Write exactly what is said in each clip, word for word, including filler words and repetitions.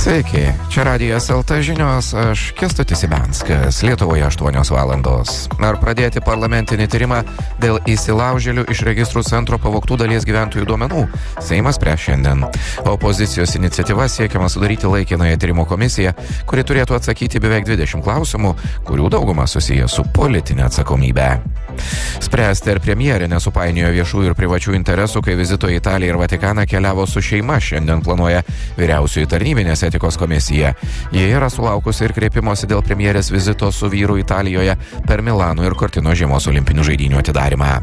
Sveiki, čia Radijas L T žinios, aš Kęstutis Ibenskas, Lietuvoje aštuonios valandos. Ar pradėti parlamentinį tyrimą dėl įsilaužėlių iš registrų centro pavogtų dalies gyventojų duomenų? Seimas prieš šiandien. Opozicijos iniciatyva siekiama sudaryti laikinąją tyrimo komisiją, kuri turėtų atsakyti beveik dvidešimt klausimų, kurių dauguma susiję su politinė atsakomybė. Spręsti, ar premjerė nesupainiojo viešųjų ir privačių interesų, kai vizito į Italiją ir Vatikaną keliavo su šeima, šiandien planuoja vyriausioji tarnybinės etikos komisija. Jie yra sulaukusi ir kreipimosi dėl premjerės vizito su vyru Italijoje per Milano ir Cortino žiemos olimpinių žaidynių atidarymą.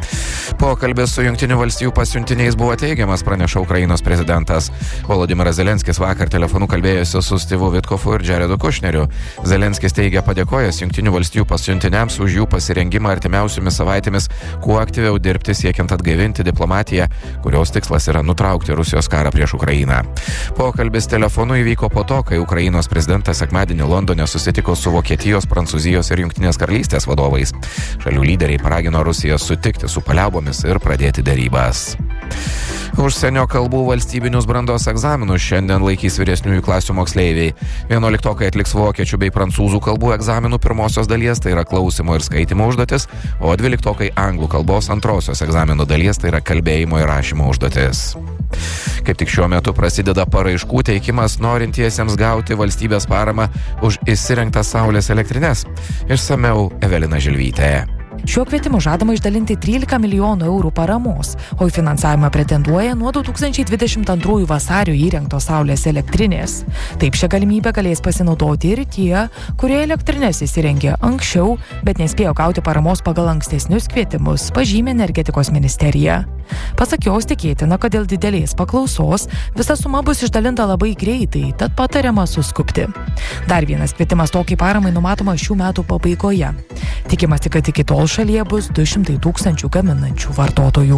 Pokalbis su Jungtinių valstijų pasiuntiniais buvo teigiamas, praneša Ukrainos prezidentas. Volodymyras Zelenskis vakar telefonu kalbėjosi su Stevu Vitkofu ir Jaredu Kušneriu. Zelenskis teigia padėkojęs Jungtinių valstijų pasiuntiniams už jų pasirengimą artimiausiomis savaitėmis kuo aktyviau dirbti siekiant atgaivinti diplomatiją, kurios tikslas yra nutraukti Rusijos karą prieš Ukrainą. Pokalbis telefonu įvyko po to, kai Ukrainos prezidentas sekmadienį Londone susitiko su Vokietijos, Prancūzijos ir Jungtinės karalystės vadovais. Šalių lyderiai paragino Rusiją sutikti su paliaubomis ir pradėti derybas. Užsienio kalbų valstybinius brandos egzaminus šiandien laikys vyresniųjų klasių moksleiviai. Vienuoliktokai atliks vokiečių bei prancūzų kalbų egzaminų pirmosios dalies, tai yra klausimo ir skaitimo užduotis, o dvyliktokai anglų kalbos antrosios egzaminų dalies, tai yra kalbėjimo ir rašymo užduotis. Kaip tik šiuo metu prasideda paraiškų teikimas norintiesiems gauti valstybės paramą už įsirengtas saulės elektrines. Išsamiau Evelina Žilvytė. Šiuo kvietimu žadama išdalinti trylika milijonų eurų paramos, o į finansavimą pretenduoja nuo du tūkstančiai dvidešimt antrųjų vasario įrengtos saulės elektrinės. Taip šią galimybę galės pasinaudoti ir tie, kurie elektrinės įsirengė anksčiau, bet nespėjo gauti paramos pagal ankstesnius kvietimus, pažymė Energetikos ministerija. Pasak jos, tikėtina, kad dėl didelės paklausos visa suma bus išdalinta labai greitai, tad patariama suskubti. Dar vienas kvietimas tokiai paramai numatoma šių metų pabaigoje. Tikimasi, kad iki tol šalyje bus du šimtai tūkstančių gaminančių vartotojų.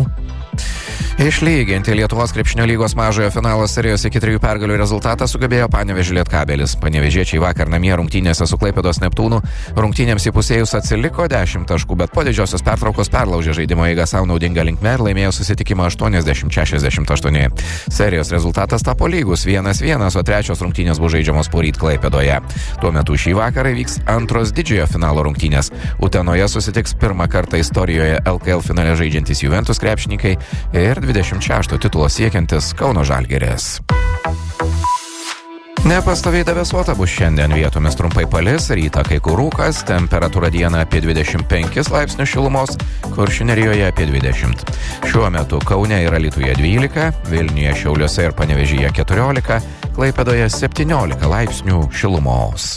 Išlyginti Lietuvos krepšinio lygos mažojo finalo serijos iki trijų pergalių rezultatą sugebėjo Panevėžio Lietkabelis. Panevėžiečiai vakar namie rungtynėse su Klaipėdos Neptūnu rungtynėms įpusėjus atsiliko dešimt taškų, bet po didžiosios pertraukos perlaužė žaidimo eigą savo naudingą linkme ir laimėjo susitikimą aštuoniasdešimt šešiasdešimt aštuoni. Serijos rezultatas tapo lygus vienas vienas, o trečios rungtynės bus žaidžiamos poryt Klaipėdoje. Tuo metu šį vakarą vyks antros didžiojo finalo rungtynės. Utenoje susitiks pirmą kartą istorijoje L K L finale žaidžiantys Juventus krepšininkai ir dvidešimt šešto titulo siekiantis Kauno Žalgiris. Nepastoviai debesuota bus šiandien, vietomis trumpai palis, rytą kai kur rūkas, temperatūra dieną apie dvidešimt penkis laipsnius šilumos, Kuršių Nerijoje apie dvidešimt. Šiuo metu Kaune ir Alytuje dvylika, Vilniuje, Šiauliuose ir Panevėžyje keturiolika, Klaipėdoje septyniolika laipsnių šilumos.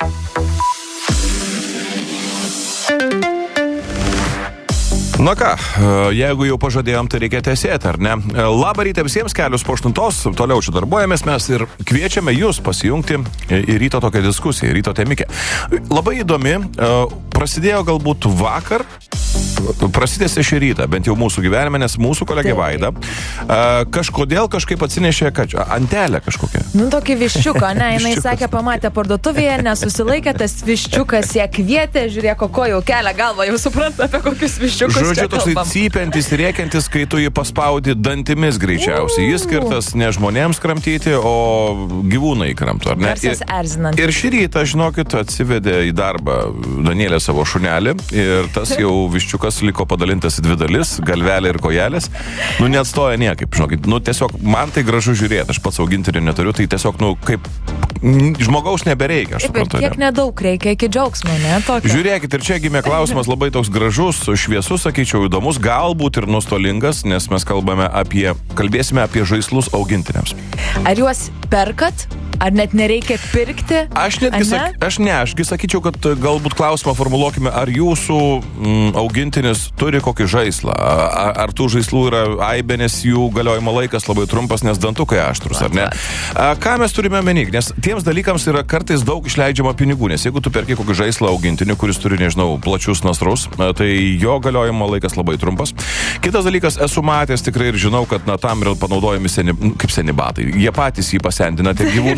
Na ką, jeigu jau pažadėjom, tai reikia tęsėti, ar ne? Labą rytą visiems, kelius po aštuntos, toliau čia darbuojamės mes ir kviečiame jūs pasijungti į ryto tokią diskusiją, ryto temikė. Labai įdomi, prasidėjo galbūt vakar, prasidėsi šį rytą, bent jau mūsų gyvenime, nes mūsų kolegė Vaida kažkodėl kažkaip atsinešė kačią, antelę kažkokią. Nu, tokį viščiuką, ne, jinai sakė, pamatė parduotuvėje, nesusilaikė, tas viščiukas ją kvietė, žiūrėk, ko jau kelia galvą, jau supranta, apie kokius viščiukus. Žodžiu, toksai cypiantis, rėkiantis, kai tu jį paspaudi dantimis greičiausiai. Jis skirtas ne žmonėms kramtyti, o gyvūnai kramto, ar ne? Garsas erzinantis. Ir šį rytą, žinokit, atsivedė į darbą Danielė savo šunelį ir tas jau viščiukas liko padalintas į dvi dalis, galvelė ir kojelės. Nu, neatstoja niekaip, žinokit. Nu, tiesiog man tai gražu žiūrėti, aš pats augintinį neturiu, tai tiesiog, nu, kaip žmogaus nebereikia, aš suprantu. Bet kiek nedaug reikia iki džiaugsmo, ne? Tokio. Žiūrėkit, ir čia gimė klausimas labai toks gražus, šviesus, sakyčiau, įdomus, galbūt ir nuostolingas, nes mes kalbame apie, kalbėsime apie žaislus augintiniams. Ar juos perkat? Ar net nereikia pirkti? Aš netgi, sak, aš ne, ašgi sakyčiau, kad galbūt klausimą formuluokime, ar jūsų mm, augintinis turi kokį žaislą, ar, ar tų žaislų yra aibė, nes jų galiojimo laikas labai trumpas, nes dantukai aštrus, ar ne? A, ką mes turime menyk, nes tiems dalykams yra kartais daug išleidžiama pinigų, nes jeigu tu perki kokį žaislą augintinį, kuris turi, nežinau, plačius nasrus, tai jo galiojimo laikas labai trumpas. Kitas dalykas, esu matęs tikrai ir žinau, kad na, tam yra panaudojami seni, kaip seni batai. Jie patys jį pasendina, tie gyvūnai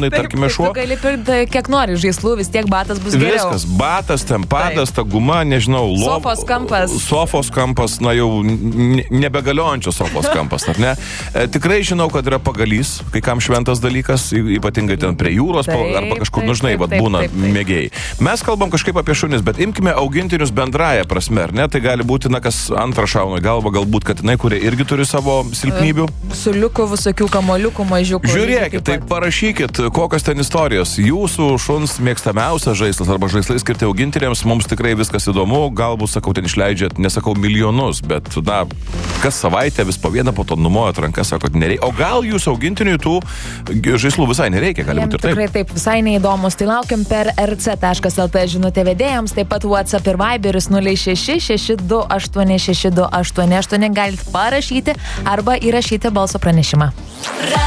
žinai, tarkime šuo. Tu gali pirkti kiek nori žaislų, vis tiek batas bus geriau. Viskas, batas, ten padas, ta guma, nežinau, lov... Sofos kampas. Sofos kampas, na jau nebegaliojančios sofos kampas, ar ne? E, tikrai žinau, kad yra pagalys, kai kam šventas dalykas, ypatingai ten prie jūros taip, arba kažkur, nu žinai, vat, būna taip, taip. Mėgėjai. Mes kalbam kažkaip apie šunis, bet imkime augintinius bendraja prasme, ar ne? Tai gali būti, na, kas antrą šauna į galvą, galbūt katinai, kurie irgi turi savo silpnybių. Suliukų, visokių kamoliukų, mažiukų. Žiūrėkit, tai parašykit, kokios ten istorijos. Jūsų šuns mėgstamiausias žaislas arba žaislai skirti augintiniams, mums tikrai viskas įdomu. Galbūt, sakau, ten išleidžiat, nesakau milijonus, bet, na, kas savaitę vis po vieną, po to numojat rankas, sakot, nereikia. O gal jūsų augintiniui tų žaislų visai nereikia, gali būti ir taip. Tikrai taip, visai neįdomus. Tai laukiam per er ce taškas el tė žinutė vedėjams, taip pat WhatsApp ir Viberis nulis šeši šeši du aštuoni šeši du aštuoni aštuoni galite parašyti arba įrašyti balso pranešimą.